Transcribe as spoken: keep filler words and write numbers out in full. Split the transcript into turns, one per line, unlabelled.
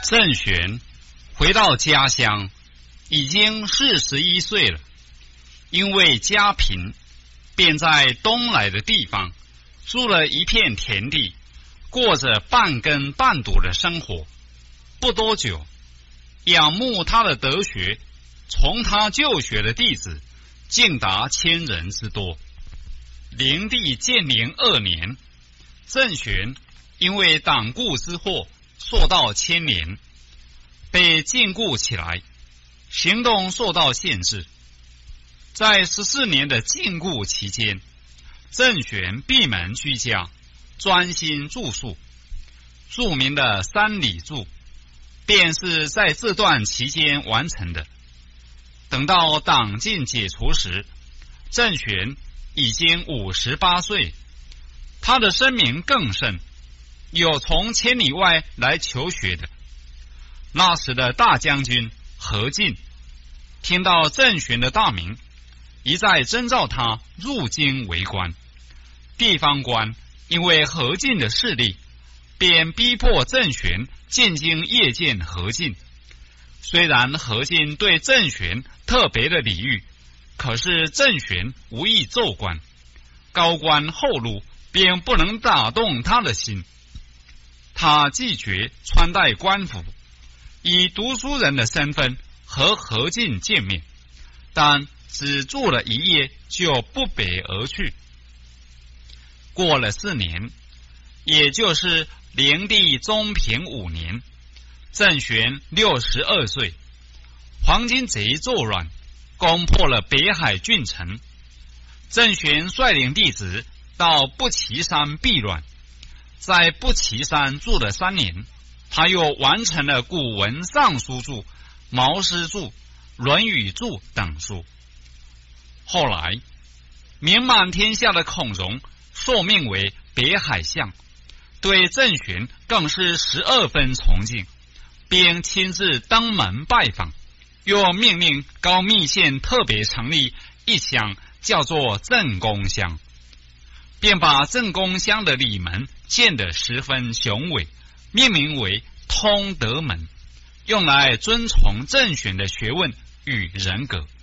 郑玄回到家乡，已经四十一岁了。因为家贫，便在东来的地方租了一片田地，过着半耕半读的生活。不多久，仰慕他的德学，从他就学的弟子竟达千人之多。灵帝建宁二年，郑玄因为党锢之祸受到牵连，被禁锢起来，行动受到限制。在十四年的禁锢期间，郑玄闭门居家，专心著述。著名的三礼注便是在这段期间完成的。等到党禁解除时，郑玄已经五十八岁，他的声名更盛，有从千里外来求学的。那时的大将军何进听到郑玄的大名，一再征召他入京为官。地方官因为何进的势力，便逼迫郑玄进京谒见何进。虽然何进对郑玄特别的礼遇，可是郑玄无意奏官，高官厚禄便不能打动他的心。他拒绝穿戴官服，以读书人的身份和何进见面，但只住了一夜就不北而去。过了四年，也就是灵帝中平五年，郑玄六十二岁，黄巾贼作乱，攻破了北海郡城。郑玄率领弟子到不齐山避乱，在不齐山住了三年。他又完成了古文尚书注、毛诗注、论语注等书。后来名满天下的孔融受命为北海相，对郑玄更是十二分崇敬，并亲自登门拜访，又命令高密县特别成立一乡，叫做郑公乡，便把郑公乡的里门建得十分雄伟，命名为通德门，用来尊崇郑玄的学问与人格。